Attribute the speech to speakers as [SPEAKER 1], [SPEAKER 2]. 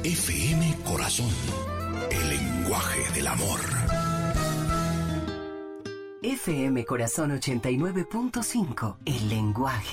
[SPEAKER 1] FM Corazón, el lenguaje del amor.
[SPEAKER 2] FM Corazón 89.5, el lenguaje